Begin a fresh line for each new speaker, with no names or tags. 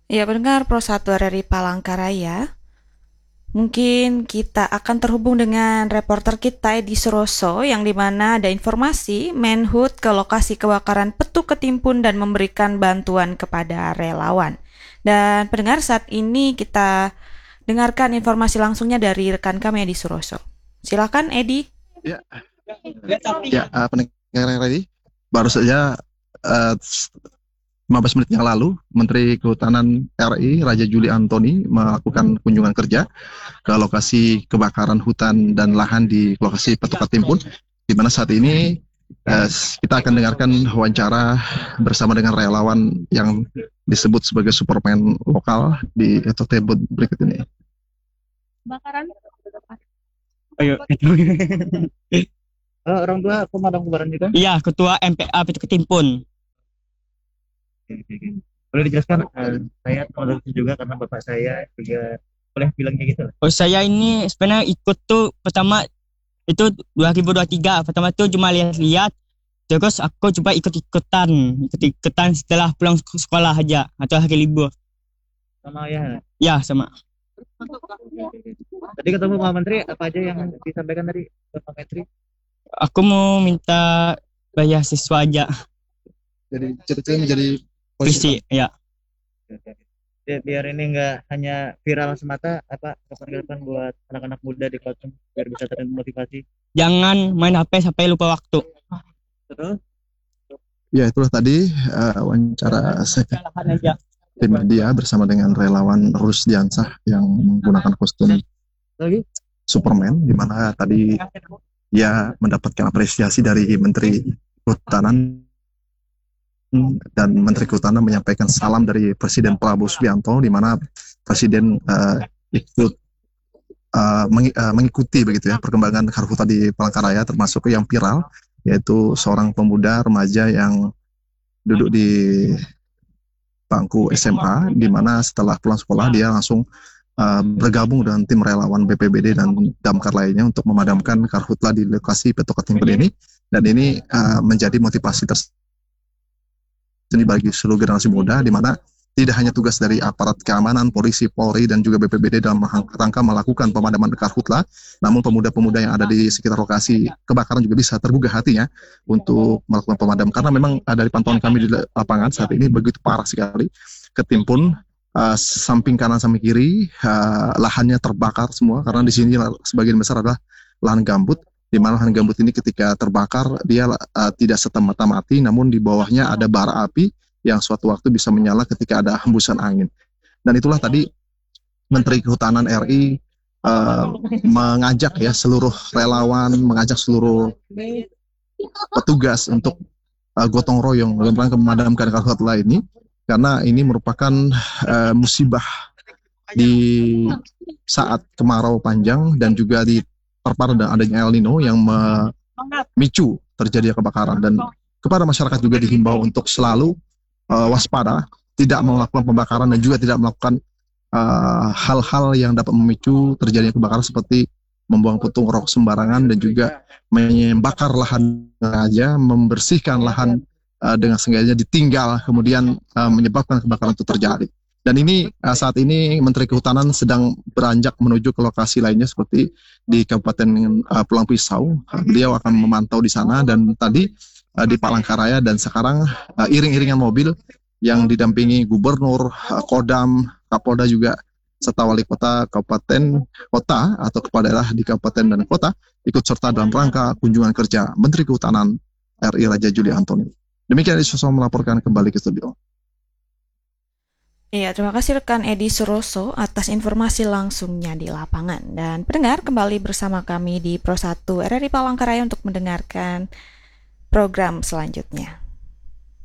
Ya, pendengar Pro 1 RRI Palangkaraya. Mungkin kita akan terhubung dengan reporter kita Edi Suroso yang dimana ada informasi Menhub ke lokasi kebakaran Petu Ketimpun dan memberikan bantuan kepada relawan. Dan pendengar, saat ini kita dengarkan informasi langsungnya dari rekan kami Edi Suroso. Silakan Edi.
Ya, pendengar yang tadi baru saja uh, 15 menit yang lalu Menteri Kehutanan RI Raja Juli Antoni melakukan kunjungan kerja ke lokasi kebakaran hutan dan lahan di lokasi Petu Ketimpun, di mana saat ini uh, kita akan dengarkan wawancara bersama dengan relawan yang disebut sebagai Superman lokal di ETT berikut ini.
Kebakaran. Ayo, itu. Orang tua pemadam kebakaran juga? Iya, ketua MPA Petu Ketimpun. Boleh dijelaskan, saya pemadam juga karena bapak saya juga boleh bilangnya gitu. Oh, saya ini sebenarnya ikut tuh pertama itu 2023. Pertama tuh cuma lihat-lihat, terus aku coba ikut-ikutan setelah pulang sekolah aja atau hari libur. Sama ya? Ya, sama. Tadi ketemu Pak Menteri, apa aja yang disampaikan tadi Pak Menteri? Aku mau minta bayar siswa aja.
Jadi ceritanya menjadi
Visi, ya. Biar ini nggak hanya viral semata, apa kapan-kapan buat anak-anak muda di Kalteng biar bisa termotivasi. Jangan main HP sampai lupa waktu. Terus?
Ya, itulah tadi wawancara saya tim media bersama dengan relawan Rusdiansah yang menggunakan kostum Superman, di mana tadi dia mendapatkan apresiasi dari Menteri Kehutanan, dan Menteri Kehutanan menyampaikan salam dari Presiden Prabowo Subianto, di mana Presiden ikut mengikuti begitu ya perkembangan karhutla di Palangkaraya, termasuk yang viral yaitu seorang pemuda remaja yang duduk di bangku SMA, di mana setelah pulang sekolah dia langsung bergabung dengan tim relawan BPBD dan damkar lainnya untuk memadamkan karhutla di lokasi Petu Ketimpun ini, dan ini menjadi motivasi tersendiri bagi seluruh generasi muda, di mana tidak hanya tugas dari aparat keamanan, polisi, Polri, dan juga BPBD dalam rangka melakukan pemadaman karhutla, namun pemuda-pemuda yang ada di sekitar lokasi kebakaran juga bisa tergugah hatinya untuk melakukan pemadam, karena memang dari pantauan kami di lapangan saat ini begitu parah sekali. Ketimpun samping kanan samping kiri lahannya terbakar semua, karena di sini sebagian besar adalah lahan gambut, di mana lahan gambut ini ketika terbakar dia tidak serta-merta mati, namun di bawahnya ada bara api yang suatu waktu bisa menyala ketika ada hembusan angin. Dan itulah tadi Menteri Kehutanan RI mengajak ya seluruh relawan, mengajak seluruh petugas untuk gotong royong dalam rangka memadamkan karhutla ini, karena ini merupakan musibah di saat kemarau panjang dan juga terparah dengan adanya El Nino yang memicu terjadinya kebakaran. Dan kepada masyarakat juga dihimbau untuk selalu waspada, tidak melakukan pembakaran dan juga tidak melakukan hal-hal yang dapat memicu terjadinya kebakaran seperti membuang putung rokok sembarangan dan juga membakar lahan sengaja, membersihkan lahan dengan sengaja ditinggal, kemudian menyebabkan kebakaran itu terjadi. Dan ini saat ini Menteri Kehutanan sedang beranjak menuju ke lokasi lainnya seperti di Kabupaten Pulang Pisau. Beliau akan memantau di sana, dan tadi di Palangkaraya, dan sekarang iring-iringan mobil yang didampingi gubernur, kodam, kapolda juga serta wali kota kabupaten kota atau kepala daerah di kabupaten dan kota ikut serta dalam rangka kunjungan kerja Menteri Kehutanan RI Raja Juli Antoni. Demikian Isoso melaporkan kembali ke studio.
Iya, terima kasih rekan Edi Suroso atas informasi langsungnya di lapangan. Dan pendengar, kembali bersama kami di Pro 1 RRI Palangkaraya untuk mendengarkan program selanjutnya.